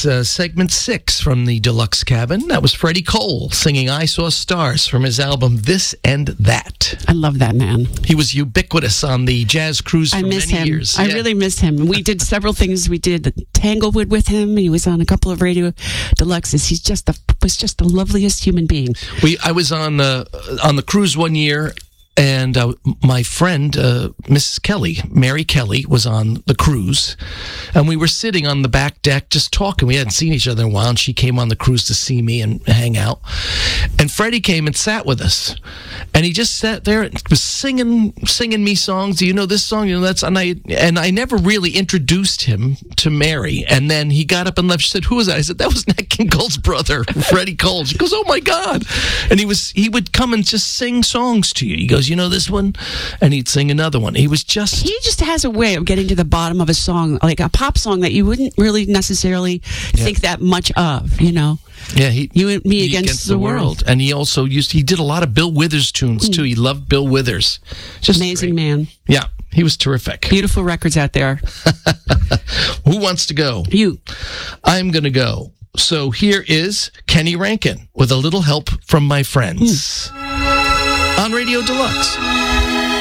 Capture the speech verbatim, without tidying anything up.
That's uh, segment six from the Deluxe Cabin. That was Freddie Cole singing I Saw Stars from his album This and That. I love that man. He was ubiquitous on the jazz cruise for I miss many him. years. I Yeah. really miss him. We did several things. We did Tanglewood with him. He was on a couple of Radio Deluxes. He's just the was just the loveliest human being. We I was on uh, on the cruise one year. And uh, my friend, uh, Missus Kelly, Mary Kelly, was on the cruise. And we were sitting on the back deck just talking. We hadn't seen each other in a while. And she came on the cruise to see me and hang out. And Freddie came and sat with us. And he just sat there and was singing singing me songs. Do you know this song? You know, that's, and I, and I never really introduced him to Mary. And then he got up and left. She said, "Who was that?" I said, "That was Nat King Cole's brother, Freddie Cole." She goes, "Oh, my God." And he was he would come and just sing songs to you. He goes, "You know this one?" And he'd sing another one. He was just... He just has a way of getting to the bottom of a song, like a pop song that you wouldn't really necessarily Yeah. think that much of, you know? Yeah, he... You and me he against, the, world. And he also used... He did a lot of Bill Withers tunes, too. He loved Bill Withers. Just Amazing great. man. Yeah, he was terrific. Beautiful records out there. Who wants to go? You. I'm going to go. So here is Kenny Rankin with a little help from my friends. On Radio Deluxe.